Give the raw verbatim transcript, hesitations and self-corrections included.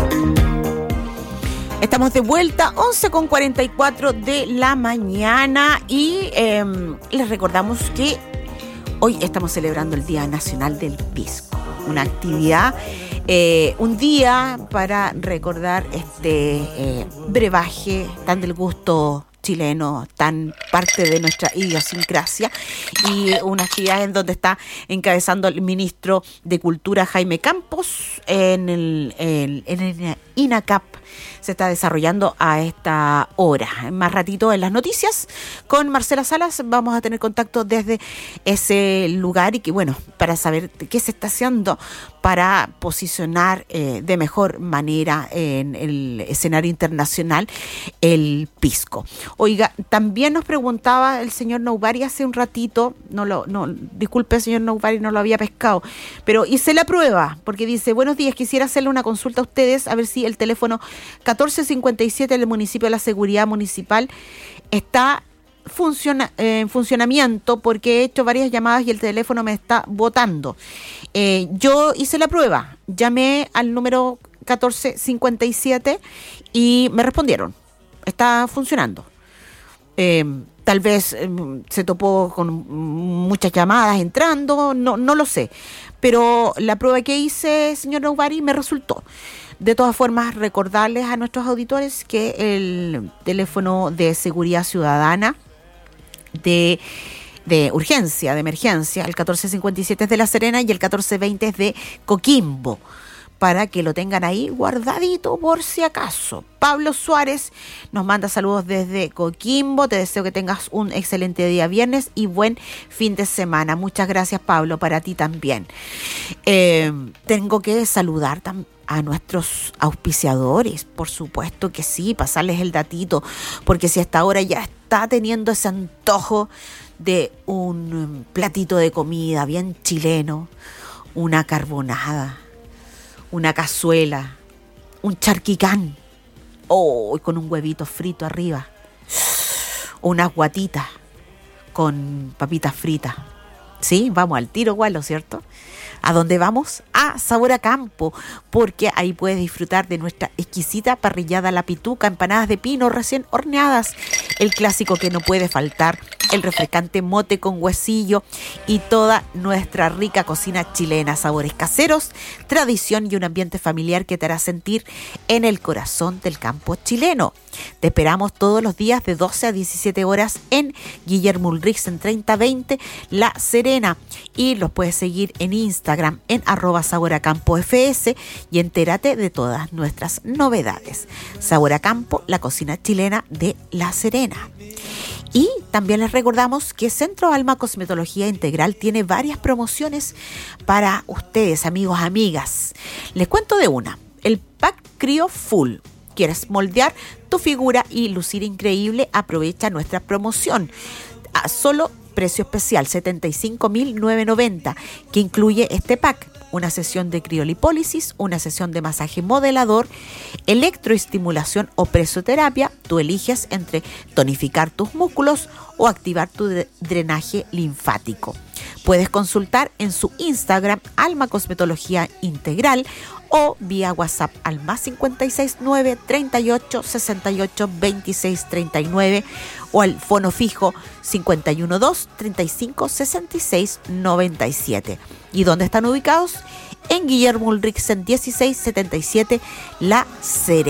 Estamos de vuelta, once con cuarenta y cuatro de la mañana y eh, les recordamos que hoy estamos celebrando el Día Nacional del Pisco, una actividad, eh, un día para recordar este eh, brebaje tan del gusto chileno, tan parte de nuestra idiosincrasia, y una actividad en donde está encabezando el ministro de Cultura Jaime Campos en el, el, en el INACAP. Se está desarrollando a esta hora. Más ratito en las noticias con Marcela Salas vamos a tener contacto desde ese lugar y que bueno, para saber qué se está haciendo para posicionar eh, de mejor manera en el escenario internacional el pisco. Oiga, también nos preguntaba el señor Noubari hace un ratito, no lo, no, disculpe señor Noubari, no lo había pescado, pero hice la prueba, porque dice, buenos días, quisiera hacerle una consulta a ustedes, a ver si el teléfono catorce cincuenta y siete del municipio de la Seguridad Municipal está funciona, eh, en funcionamiento, porque he hecho varias llamadas y el teléfono me está botando. Eh, yo hice la prueba, llamé al número catorce cincuenta y siete y me respondieron, está funcionando. Eh, tal vez eh, se topó con muchas llamadas entrando, no, no lo sé, pero la prueba que hice, señor Noubari, me resultó. De todas formas, recordarles a nuestros auditores que el teléfono de seguridad ciudadana de, de urgencia, de emergencia, el catorce cincuenta y siete es de La Serena y el catorce veinte es de Coquimbo, para que lo tengan ahí guardadito por si acaso. Pablo Suárez nos manda saludos desde Coquimbo. Te deseo que tengas un excelente día viernes y buen fin de semana. Muchas gracias, Pablo, para ti también. Eh, tengo que saludar también a nuestros auspiciadores, por supuesto que sí, pasarles el datito, porque si hasta ahora ya está teniendo ese antojo de un platito de comida bien chileno, una carbonada, una cazuela, un charquicán, oh, con un huevito frito arriba, unas guatitas con papitas fritas. Sí, vamos al tiro, Gualo, ¿cierto? ¿A dónde vamos? A Sabor a Campo, porque ahí puedes disfrutar de nuestra exquisita parrillada a la pituca, empanadas de pino recién horneadas, el clásico que no puede faltar, el refrescante mote con huesillo y toda nuestra rica cocina chilena, sabores caseros, tradición y un ambiente familiar que te hará sentir en el corazón del campo chileno. Te esperamos todos los días de doce a diecisiete horas en Guillermo Ulrichs en treinta veinte La Serena, y los puedes seguir en Instagram en arroba Sabor a Campo F S y entérate de todas nuestras novedades. Sabor a Campo, la cocina chilena de La Serena. Y también les recordamos que Centro Alma Cosmetología Integral tiene varias promociones para ustedes, amigos, amigas. Les cuento de una, el Pack Crio Full. ¿Quieres moldear tu figura y lucir increíble? Aprovecha nuestra promoción. A solo precio especial, setenta y cinco mil novecientos noventa, que incluye este pack. Una sesión de criolipólisis, una sesión de masaje modelador, electroestimulación o presoterapia. Tú eliges entre tonificar tus músculos o activar tu drenaje linfático. Puedes consultar en su Instagram Alma Cosmetología Integral o vía WhatsApp al más cincuenta y seis nueve treinta y ocho sesenta y ocho veintiséis treinta y nueve o al fono fijo cincuenta y uno dos treinta y cinco sesenta y seis noventa y siete. ¿Y dónde están ubicados? En Guillermo Ulrichs en dieciséis setenta y siete La Serena.